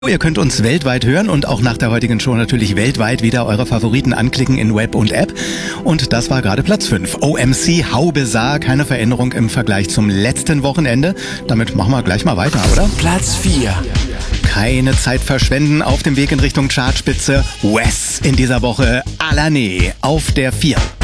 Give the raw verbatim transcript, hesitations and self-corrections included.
Ihr könnt uns weltweit hören und auch nach der heutigen Show natürlich weltweit wieder eure Favoriten anklicken in Web und App. Und das war gerade Platz fünf. O M C, Haube sah, keine Veränderung im Vergleich zum letzten Wochenende. Damit machen wir gleich mal weiter, oder? Platz vier. Keine Zeit verschwenden auf dem Weg in Richtung Chartspitze. Wes in dieser Woche Alané auf der vier.